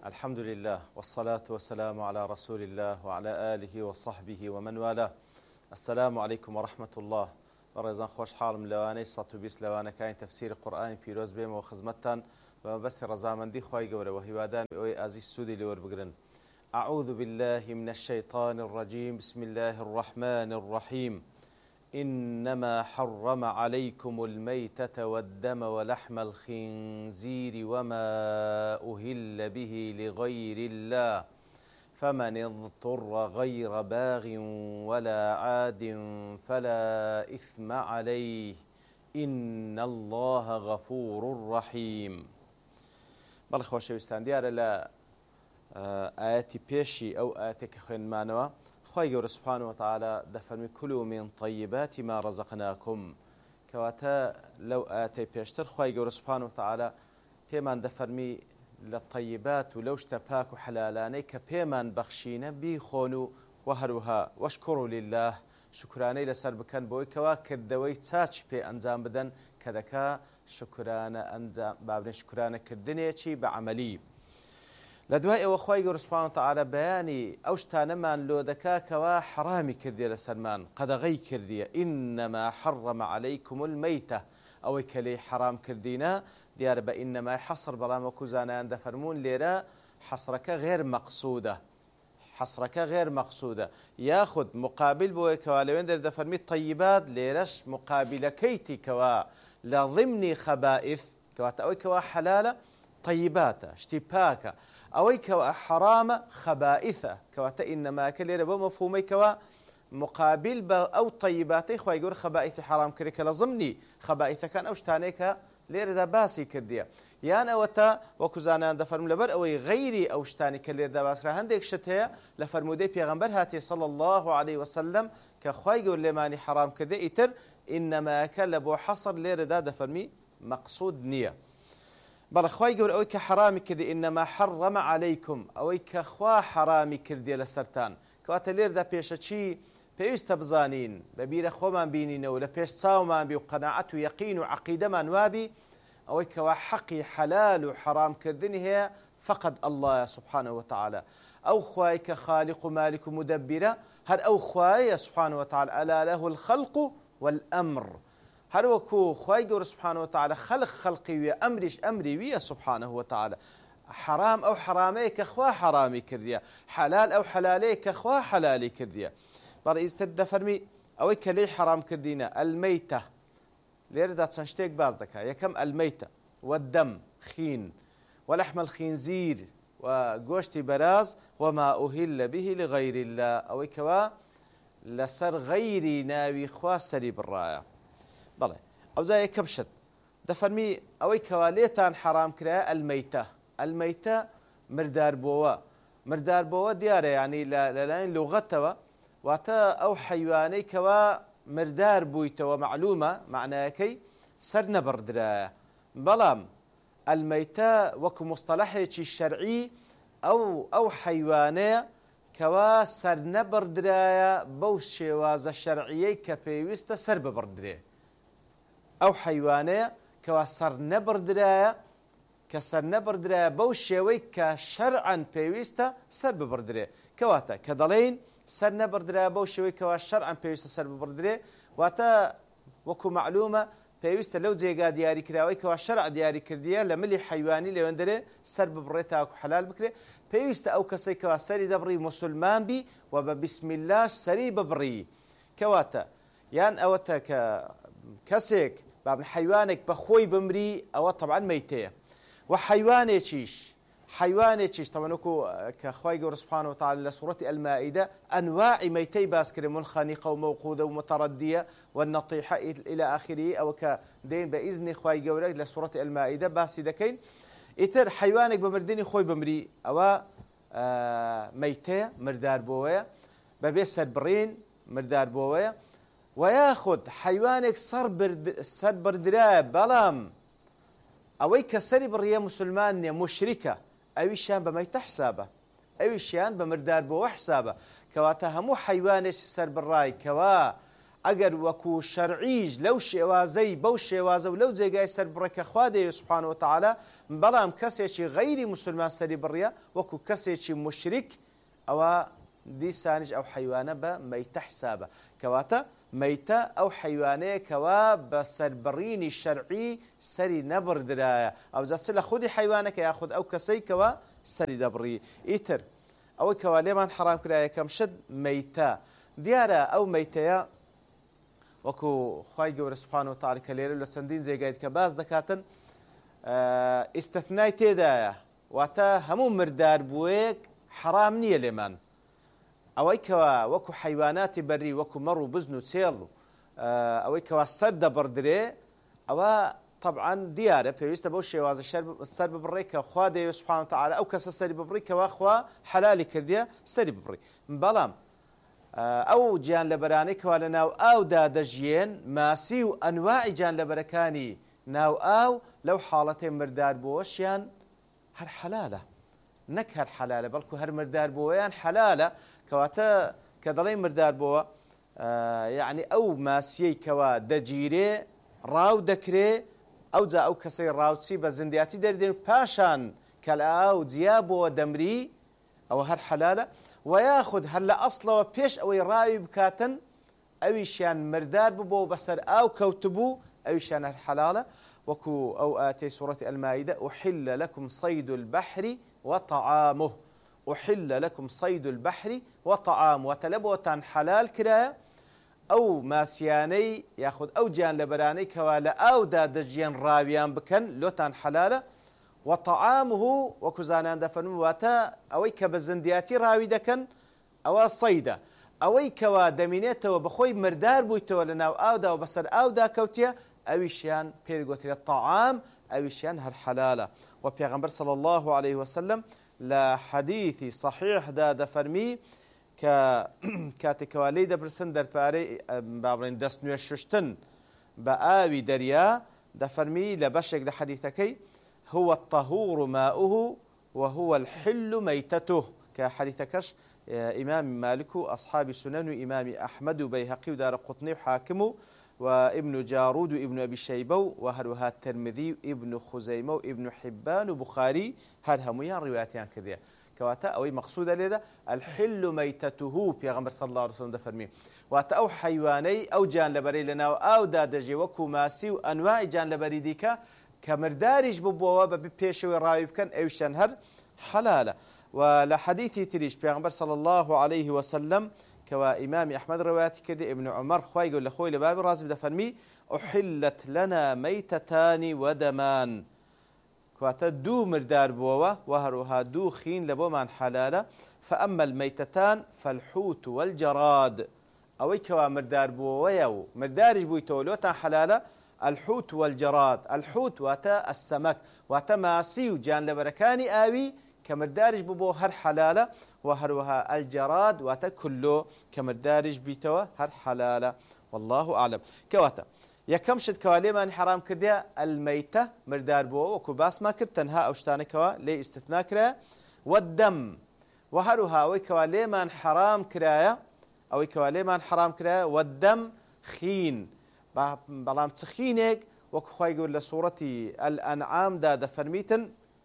الحمد لله والصلاة والسلام على رسول الله وعلى آله وصحبه ومن والاه. السلام عليكم ورحمة الله. ورزان خوش حالم لواني سطو بيس لوانا كاين تفسير قرآن بيروز بيم وخزمتان ومبس رزامندي خواهي قوري وهيوادان بأوي أزي السودي لور بقرن. أعوذ بالله من الشيطان الرجيم. بسم الله الرحمن الرحيم. إنما حرم عليكم الميتة والدم ولحم الخنزير وما أهل به لغير الله فمن اضطر غير باغ ولا عاد فلا إثم عليه إن الله غفور رحيم. بەڵێ خۆشەویستان دیارە لە ئاەتی پێشی ئەو ئاەتێک کە خوێنمانەوە خی گەورە سوبحانەهو وتعالە دەفەرمی کولوا من طیبات ما رزقناکم، کەواتە لەو ئاەتەی پێشتر خی گەورە سوبحانەهو وتعالە پێمان دەفەرمی لە طیبات و لەو شتە پاک و حەلالانەی کە پێمان بەخشینە بیخۆن و هەروەها وەشکوڕوا لله، شکرانەی لەسەر بکەن بۆی کەوا کردەوەی چاچی پێ ئەنجام بدەن کە دەکا شکرانەکردنێکی بە عەمەلی. لە دوای ئەوە خی گەورە سوبحانەهو وتعالە بەیانی ئەو شتانەمان لۆ دەکا کەوا حەرامی کردیە لەسەرمان، قەدەغەی کردیە. ئینەما حەڕەمە عەلەیکم المەیتە، ئەوەی کە لێی حەرام کردینە دیارە بە ئینەمای حەسر، بەڵام وەکو زانایان دەفەرمون لێرە حەسرەکە غێر مەقسوودە، حەسرەکە غێر مەقسوودە، یاخود مقابل بۆی کەوا لەوێن دەفەرمی طیبات، لێرەش مقابلەکەیتی کەوا لە ضمنی خەبائث، کەواتە ئەوەی کەوا حەلالە طیباتە، شتی پاکە، ئەوەی کەوا حەرامە خەبائثە، کەواتە ئینەماکە لێرە بۆ مەفهومەی کەوا مقابل بە ئەو طیباتەی خی گەورە خەبائثی حەرام کردی کە لە ضمنی خەبائثەکان ئەو شتانەی کە لێرەدا باسی کردیە، یان ئەوەتە وەکو زانایان دەفەرمون لەبەر ئەوەی غەیری ئەو شتانی کە لێرەدا باسرا هەندێک شت هەیە لە فەرمودەی پێغەمبەر هاتیە صلی الله علیه وسلم کە خی گەورە لێمانی حەرام کردی، ئیتر ئینەماکە لە بۆ حەسر لێرەدا دەفەرمی مەقسوود نییە. بەڵێ خی گەورە ئەوەی کە حەرامی کردی ئینەما حەڕەمە عەلەیکم، ئەوەی کە خوا حەرامی کردیە لەسەرتان، کەواتە لێرەدا پێشە چی پێویستە بزانین، بەبیرە خۆمان بینینەوە لە پێش چاومان بی و قەناعەت و یەقین و عەقیدەمان وابی ئەوەی کەوا حەقی حەلال و حەرامکردنی هەیە فقط الله سبحانه وتعالى، ئەو خوای کە خالق و مالک و مدەبیرە، هەر ئەو خوایە سبحانه وتعالى ئەلا له الخەلق والأمر، هەر وەکو خوای گەورە سبحانه وتعالى خەڵقی ویە ئەمریش ئەمری ویە سبحانه وتعالى. حرام ئەو حرامەیە کە خوا حەرامی کردیە، حەلال ئەو حەلالەیە کە خوا حەلالی کردیە. بەڵێ ئیتر دەفەرمی ئەوەی کە لێی حەرام کردینە ئەلمەیتە، لێرەدا چەند شتێک باز دەکا. یەکەم ئەلمەیتە وەدەم خین وەلەحم الخینزیر و گۆشتی بەراز وما ئوهیل به لغەیر الله، ئەوەی کەوا لەسەر غەیری ناوی خوا سەری بڕایە. بەڵێ ئەوجا یەکەم شت دەفەرمی ئەوەی کەوا لێتان حەرام کرایە ئەلمەیتە. ئەلمەیتە مرداربۆوە، مرداربۆوە دیارە ینی لەلایەن لوغەتەوە واتە ئەو حەیوانەی کەوا مردار بوویتەوە معلومە معنایەکەی سەر نەبڕدرایە، بەڵام ئەلمەیتە وەکو مستەلەحێکی شەرعی ئەو حەیوانەیە کەوا سەر نەبڕدرایە بەو شێوازە شەرعیەی کە پێویستە سەر ببڕدرێ، ئەو حەیوانەیە کەوا سەر نەبڕدرایە، کە سەر نەبڕدرایە بەو شێوەی کە شەرعەن پێویستە سەر ببڕدرێ، کەواتە کە دەڵێین سەر نەبڕدرایە بەو شێوەی کەوا شەرعەن پێویستە سەر ببڕدرێ، واتە وەکو معلومە پێویستە لەو جێگا دیاریکراوەی کەوا شەرع دیاری کردیە لە ملی حەیوانی لەوێندەرێ سەر ببڕێ تاکو حەلال بکرێ، پێویستە ئەو کەسەی کەوا سەری دەبڕی موسڵمان بی و بە بسم الله سەری ببڕی، کەواتە یان ئەوەتە کە کەسێک بابن حەیوانێک بە خۆی بمری ئەوە طبعا مەیتەیە، و حەیوانێکیش تەوەنکو کە خوای گەورە سبحانه وتعالى لە سوورەتی ئەلمائیدە ئەنواعی مەیتەی باس کرد، منخەنیقە و مەوقودە و متەڕەدیە والنەطیحە إلى آخره، ئەوە کە دێن بە ئیزنی خوای گەورە لە سوورەتی ئەلمائیدە باسی دەکەین. ئیتر حەیوانێک بە مردنی خۆی بمری ئەوە مەیتەیە، مرداربۆوەیە، بەبێ سەربڕین مرداربۆوەیە، و یاخود حەیوانێک سەر بردرایە بەڵام ئەوەی کە سەری بڕیە موسڵمان نییە مشریکە، ئەویشیان بە مەیتە حسابە، ئەویشیان بە مرداربۆوە حسابە، کەواتە هەموو حەیوانێکی سەر بڕای کەوا ئەگەر وەکو شەرعیش لەو شێوازەی بەو شێوازە و لەو جێگای سەربڕێکە خوا دەیە سوبحانەهو وتەعالا بەڵام کەسێکی غەیری موسڵمان سەری بڕیە وەکو کەسێکی موشریک ئەوە دیسانیش ئەو حەیوانە بە مەیتە حسابە کەواتە مەیتە ئەو حەیوانەیە کەوا بە سەربڕینی شەرعی سەری نەبڕدرایە ئەو جا چ لە خودی حەیوانەکە یاخود ئەو کەسەی کەوا سەری دەبڕی ئیتر ئەوەی کەوا لێمان حەرام کرا یەکەم شت مەیتە دیارە ئەو مەیتەیە وەکو خوای گەورە سوبحانەهو وتەعالا کە لێرە لە چەندین جێگایت کە باس دەکاتن ئیستثنای تێدایە واتە هەموو مرداربووەیەک حەرام نییە لێمان ئەوەی کەوا وەکو حەیواناتی بەری وەکو مەڕ و بزن و چێڵ و ئەوەی کەوا سەر دەبڕدرێ ئەوە طبعا دیارە پێویستە بەو شێوازە سەر ببڕێ کە خوا دەیە سوبحانەهو وتەعالا ئەو کەسە سەری ببڕی کەوا خوا حەلالی کردیە سەری ببڕی بەڵام ئەو گیانلەبەرانەی کەوا لە ناو ئاودا دەژیێن ماسی و ئەنواعی گیانلەبەرەکانی ناو ئاو لەو حاڵەتەی مرداربووەشیان هەر حەلالە نەک هەر حەلالە بەڵکو هەر مرداربووەیان حەلالە کەواتە کە دەڵێ مرداربووە یعنی ئەو ماسیەی کەوا دەگیرێ ڕاو دەکرێ ئەو جا ئەو کەسەی ڕاوچی بە زندیاتی دەردێن پاشان کە لە ئاو جیابەوە دەمری ئەوە هەر حەلالە و یاخود هەر لە ئەسڵەوە پێش ئەوەی ڕاوی بکاتن ئەویشیان مردار ببوو بەسەر ئاو کەوتبوو ئەویشیان هەر حەلالە وەکو ئەو ئاتەی سوورەتی ئەلمائیدە أحل لكم صيد البحر وطعامه أحل لكم صيد البحر وطعامه وتلبوتان حلال كرايا ئەو ماسیانەی یاخود ئەو گیانلەبەرانەی کەوا لە ئاودا دەژیان ڕاویان بکەن لۆتان حەلالە وطعامه وەکو زانان دەفەرمون واتە ئەوەی کە بە زندیاتی ڕاوی دەکەن ئەوە سەیدە ئەوەی کەوا دەمینێتەوە بەخۆی مردار بوویتەوە لە ناو ئاودا و بەسەر ئاودا کەوتیە ئەویشیان پێدەگوترێت طعام ئەویشیان هەر حەلالە و پێغەمبەر صلی الله عليه وسلم لە حەدیثی صحیحدا دەفەرمی کە کاتێکەوە لێی دەپرسن دەرپارەی بابڕین دەست نوێ ششتن بە ئاوی دەریا دەفەرمی لە بەشێک لە حەدیثەکەی هو الطهور ماؤه وهو الحل ميتته كحديثكش إمام مالك وأصحاب سنن وإمام أحمد وبيهقي ودار قطني وحاكم وابن جارود وابن أبي شيبة وهروها الترمذي وابن خزيمة وابن حبان وبخاري هل هميان رواياتيان كذا كواتا أو مقصودة لذا الحل ميتته بيغمبر صلى الله عليه وسلم دفرمي واتا أو حيواني أو جان لبري لنا أو دادجي وكماسي وأنواع جان لبري ديكا كمردارج ببوا ببيشوي رايب كان أيشان هر حلالة ولا حديثي تريش بيغمبر صلى الله عليه وسلم كوا إمام أحمد رواتي كده ابن عمر خوي يقول لأخوي لباب الرازي بدفرمي أحلت لنا ميتتان ودمان كواتا دو مردار بوا وهروها دو خين لبو من حلالة فأما الميتتان فالحوت والجراد أوي كوا مردار بوا يو مردارج بويتولوتا حلالة الحوت والجراد الحوت واتا السمك واتا ماسي وجان لبركاني آوي كمردارج ببو هر حلالة وهروها الجراد واتا كله كمردارج بيتوا هر حلالة والله أعلم كواتا يكم شد كوالي من حرام كرديا الميتة مردار بو وكو باس ما كرد تنها أوشتاني كوا لي استثناء كرايا والدم وهروها أوي كوالي من حرام كرايا أوي كوالي من حرام كرايا والدم خين بلام تخينك وكخوي يقول لسورة الأنعام دا فرميتن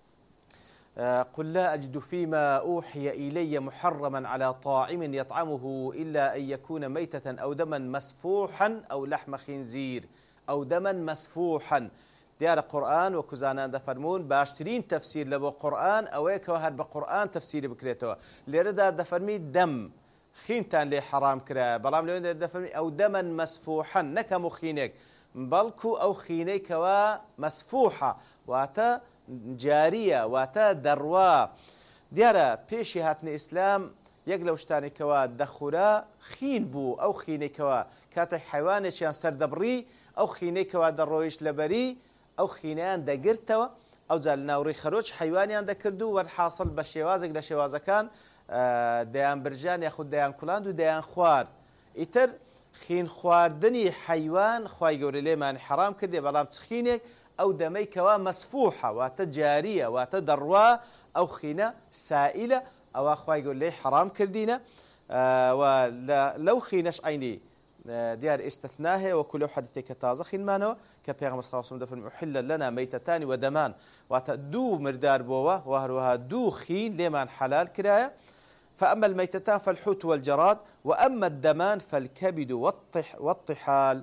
قل لا أجد فيما أوحي إلي محرما على طاعم يطعمه إلا أن يكون ميتة أو دما مسفوحا أو لحم خنزير أو دما مسفوحا ديار القرآن وكزانان دفرمون باشترين تفسير لبو قرآن أويك وهر بقرآن تفسير بكريتوا لردا دفرمي دم خينتان لي حرام كرا بلام لوين دفرمي أو دما مسفوحا نكمو خينك بلكو أو خينيك ومسفوحة واتا جارية واتا دروا ديارة بيشي هاتني إسلام يقلو شتاني كوا دخورا خين بو أو خيني كوا كاتي حيواني شان سردبري أو خيني كوا درويش لبري أو خينيان دقرتوا أو زال ناوري خروج حيوانيان دكردو والحاصل بشيوازك لشيوازا كان ديان برجان ياخد ديان كولاند وديان خوار إتر خين خواردني حيوان خواي قولي لي ماني حرام كردي بلام تخينيك أو دمي كوا مسفوحة وتجارية وتدروا أو خينة سائلة أو أخوة يقول لي حرام كردينا ولو خينش عيني ديار استثناءه وكل حديث كتازخين مانو كبيغمبر صلى الله عليه وسلم دفن محل لنا ميتتان ودمان وتدو مردار بوا وهروها دو خين لمن حلال كراية. فأما الميتتان فالحوت والجراد، وأما الدمان فالكبد والطحال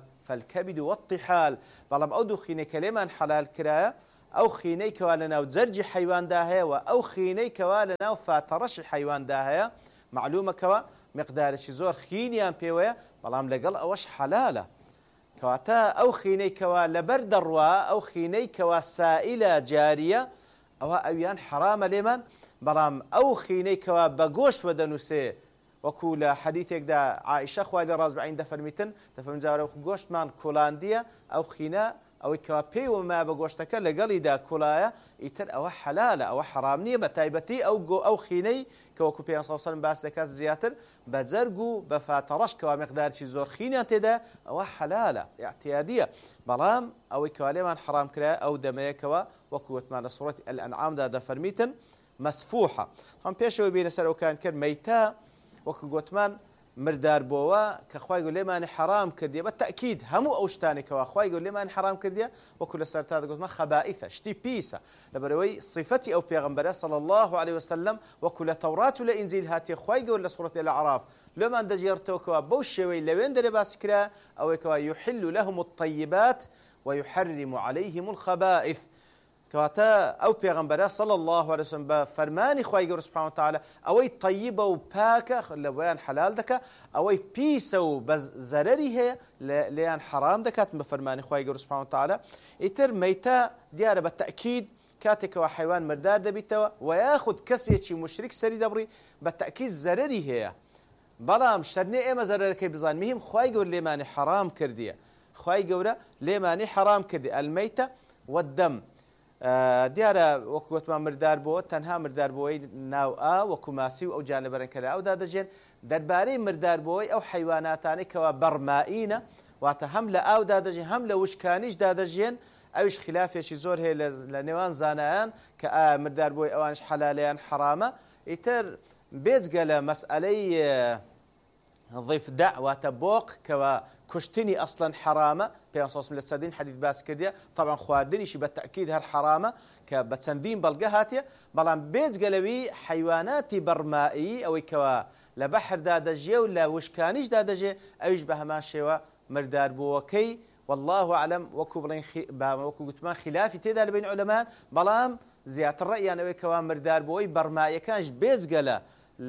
بلام أو دو خينيك لمن حلال كراية أو خينيك والنا وزرج حيوان داهية أو خينيك والنا وفاترش حيوان داهية معلومة كوا مقدارش زور خينيان بيوية بلام لقل أوش حلالة كواتا أو خينيك لبرد الرواء أو خينيك سائلة جارية أو أويان حرام لمن بلام أو خينيك بقوش ودنوسي وكل حديثك دا عائشة خوالي راز بعين دفرميتن دفرمزارو قوشت مان كولاندية أو خينا أو كوابي وما بقوشتك لقلي دا كولايا يتر أو حلالة أو حرامنية بتايبتي أو خيني كوكو بيان صلى الله عليه وسلم باس دكات زياتر بزرقو بفاترش كوا مقدار شي زور خيني تدا أو حلالة اعتيادية بلام أو كوالي من حرام كرا أو دمية كوا وكوت معنا سورة الأنعام دا دفرميتن مسفوحة هم بيشو بين سر وكان كر ميتا وكوتمان مردار بوا كخواي يقول لي حرام كرديه بالتاكيد همو اوشتاني كخواي يقول لي حرام كرديه وكل سرتاد قلت ما خبائثه شتي بيسا لبروي صفتي او بيغمبره صلى الله عليه وسلم وكل توراة ولا انجيل هاتي خواي يقول لسوره الاعراف لما دجيرتو كوا بوشوي لوين دري باسكرا او كوا يحل لهم الطيبات ويحرم عليهم الخبائث كواتا أو بيغمبرا صلى الله عليه وسلم بفرماني خواهي سبحانه وتعالى أوي طيبة وباكة لوين حلال دكا أوي بيسة وبزرري هي ليان حرام دكات بفرماني خواهي سبحانه وتعالى يتر ميتا ديارة بالتأكيد كاتك وحيوان مردار دبيتوا وياخد كسيتي مشرك سري دبري بالتأكيد زرري هي بلام شرني إما زرركي بزان مهم خواهي لماني حرام كردية خواهي لماني حرام كردية الميتة والدم دیارە وەکوتمان مردار بۆ تەنها مردار بۆی ناو ئا وەکو ماسی و ئەو جانەبەرن کەلا ئەو دادەژێن دەربارەی مردار بۆی ئەو حیواناتانەی کەوا بەرمائینە واتە هەم لە ئاو دادەژێن هەم لە وشکانیش دادەژێن ئەویش خلافێکی زۆر هەیە لە نێوان زانایان کە مردار بۆی ئەوانش حەلالەیان حرامە ئیتر بێجگە لە مەسئەلەی ضفدع واتە بۆق کەوا كشتني أصلا حرامة في أصلا للسادين حديث باس كرديا طبعا خواردني شي بالتأكيد هالحرامة كبتسندين بلقهاتيا بلان بيت قلبي حيواناتي برمائي أو كوا لبحر دادجي ولا وشكانيش دادجي أو يشبه ما شيوا مردار بوكي والله أعلم وكو قلت ما خلافي تيدا بين علماء بلان زيادة الرأي أنا كوا مردار بوي برمائي كانش بيت قلا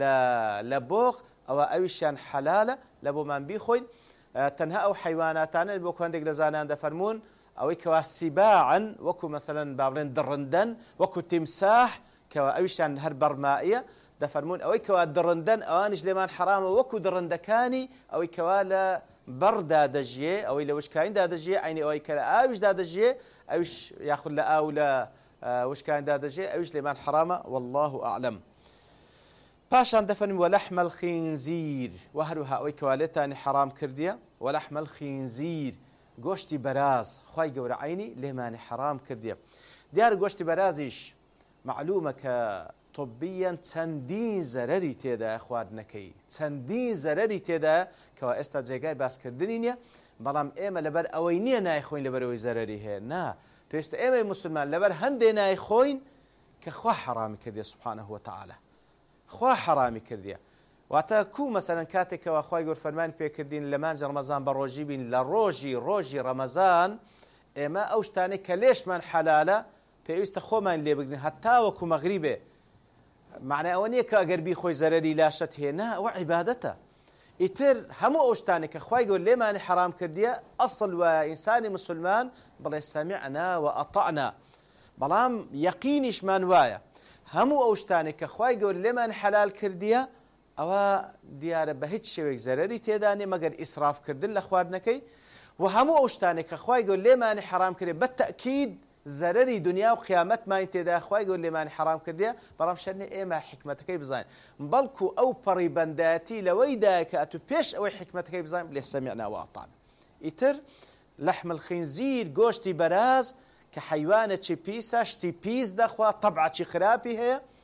لبوخ أو أويشان حلالة لبو من بيخوين تنها أو حيواناتان اللي بوكو عندك لزانان دفرمون أو كوا سباعا وكو مثلا بابرين درندن وكو تمساح كوا أويشان هربر مائية دفرمون أو كوا درندن أوانج لمان حرام وكو درندكاني أو كوا لا بردا دجيه أو إلا وش كاين دادجيه عيني أو كلا أويش دادجيه أويش ياخذ لا أو لا وش كاين دادجيه أويش لمان حرامة والله أعلم. باشان دفن ولحم الخنزير وهروها أو كوالتاني حرام كردية ولحم الخنزير قوشتي براز خواي قور عيني لماني حرام كردية ديار قوشتي برازيش معلومة كطبيا تندين زرري تيدا أخوادنكي تندين زرري تيدا كوا استا جيغاي باس كردنينيا بلام ايما لبر اوينيا نايخوين لبروي زرري هي نا بيست ايما مسلمان لبر هندي نايخوين كخوا حرام كردية سبحانه وتعالى خوا حرامي كردية واتا كو مثلا كاتك واخوي يقول فرمان بيكردين لمانج رمضان بروجي بين لروجي رمضان اما اوشتاني كليش من حلاله بيست خوما اللي بقني حتى وكو مغربه معنى اونيه كاغربي خوي زرري لاشت هنا وعبادته يتر همو اوشتاني كاخوي يقول لما حرام كردية اصل وانسان مسلمان بل سمعنا واطعنا بلام يقينش ما نوايا همو اوشتاني كخواي يقول لمن حلال كردية او ديار بهيج شويك زرري تيداني مگر اسراف كردن لخواردنكي وهمو اوشتاني كخواي يقول لمن حرام كردية بالتأكيد زرري دنيا وقيامت ما ينتدا خواي يقول لمن حرام كردية برام شرني ايما حكمتك بزاين بلكو او بريبنداتي لويدا كاتو بيش او حكمتك بزاين ليه سمعنا واطعنا يتر لحم الخنزير قوشتي براز كحيوانة شي بيسا شتي بيس دخوا طبعة شي خرابي هي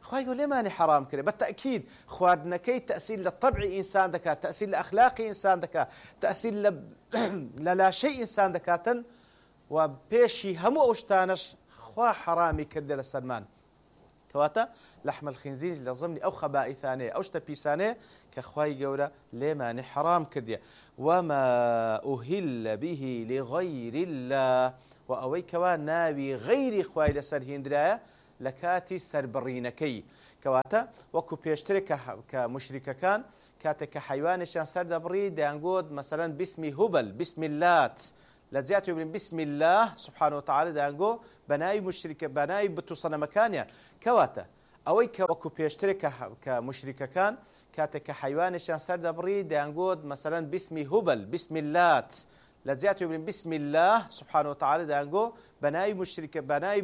خواهي يقول لماني حرام كده بالتأكيد خواردنكي تأثير للطبع إنسان دكا تأثير لأخلاق إنسان دكا تأثير لا شيء إنسان دكاتن وبيشي همو أوشتانش خوا حرامي كده للسلمان كواتا لحم الخنزير لضمن أو خبائث ثانية أو شتى ثانية كخواي جورا لماني حرام كده وما أهل به لغير الله وأوي كوا ناوي غير خواي لسر هندرايا لكاتي سربرينكي كواتا وكو بيشترك كمشركة كان كاتك حيوانشان سر دبري دانقود مثلا باسم هبل باسم اللات لجاتوا من بسم الله سبحانه وتعالى دانقو بناي مشركة بناي بتوصل مكانيا كواتا أوي وكو بيشترك كمشركة كان كاتك حيوانشان سر دبري دانقود مثلا باسم هبل باسم اللات لجاتوا من بسم الله سبحانه وتعالى دانقو بناي مشركة بناي